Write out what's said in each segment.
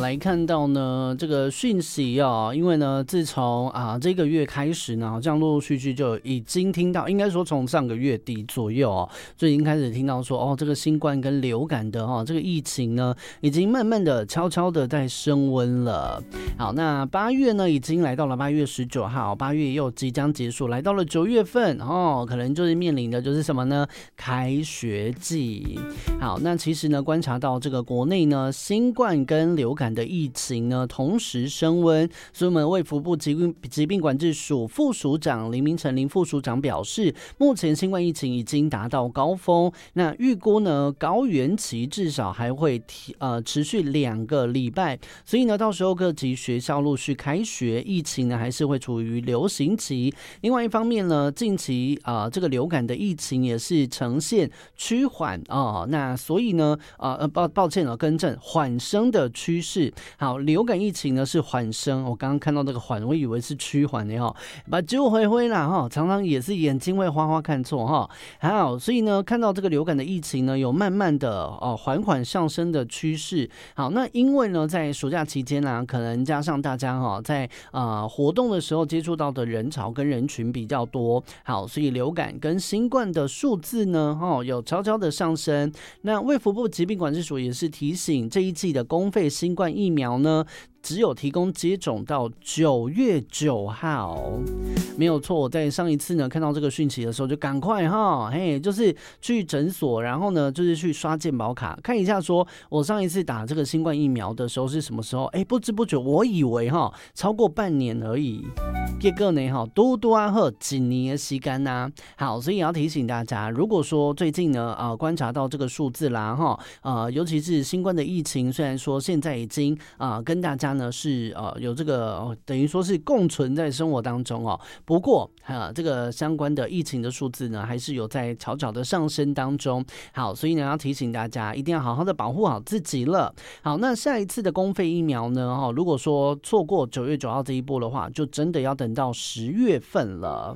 来看到呢这个讯息哦，因为呢自从这个月开始呢，好像陆陆续续就已经听到，应该说从上个月底左右哦，就已经开始听到说这个新冠跟流感的这个疫情呢，已经慢慢的悄悄的在升温了。好，那8月呢已经来到了8月19号，8月又即将结束，来到了9月份可能就是面临的就是什么呢？开学季。好，那其实呢观察到这个国内呢新冠跟流感的疫情呢同时升温，所以我们卫福部疾病管制署副署长林明成林副署长表示，目前新冠疫情已经达到高峰，那预估呢高原期至少还会持续2个礼拜，所以呢到时候各级学校陆续开学，疫情呢还是会处于流行期。另外一方面呢，近期这个流感的疫情也是呈现趋缓那所以呢抱歉更正，缓升的趋势。好，流感疫情呢是缓升，我刚刚看到这个缓，我以为是趋缓的把酒回灰啦常常也是眼睛会花花看错好，所以呢看到这个流感的疫情呢有慢慢的缓缓上升的趋势。好，那因为呢在暑假期间可能加上大家在活动的时候接触到的人潮跟人群比较多，好，所以流感跟新冠的数字呢有悄悄的上升。那卫福部疾病管制署也是提醒，这一季的公费新冠疫苗呢只有提供接种到9月9号，没有错。我在上一次呢看到这个讯息的时候，就赶快就是去诊所，然后呢就是去刷健保卡看一下，说我上一次打这个新冠疫苗的时候是什么时候？不知不觉我以为超过半年而已，结果呢多几年的时间呐。好，所以也要提醒大家，如果说最近呢观察到这个数字啦尤其是新冠的疫情，虽然说现在已经跟大家呢是有这个等于说是共存在生活当中不过这个相关的疫情的数字呢还是有在悄悄的上升当中。好，所以呢要提醒大家一定要好好的保护好自己了。好，那下一次的公费疫苗呢如果说错过9月9号这一波的话，就真的要等到10月份了。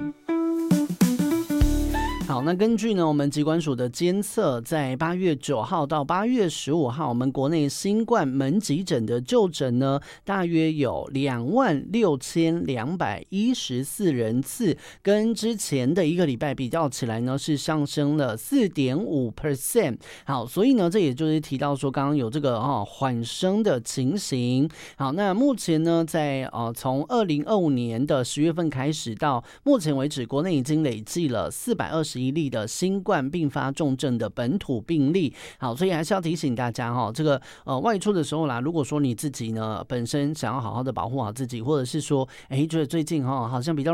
好，那根据呢我们疾管署的监测，在8月9号到8月15号，我们国内新冠门急诊的就诊呢，大约有26214人次，跟之前的一个礼拜比较起来呢，是上升了 4.5%。好，所以呢，这也就是提到说，刚刚有这个缓升的情形。好，那目前呢，在从2025年的10月份开始到目前为止，国内已经累计了421例的新冠并发重症的本土病例。好，所以还是要提醒大家这个外出的时候啦，如果说你自己呢本身想要好好的保护好自己，或者是说觉得最近好像比较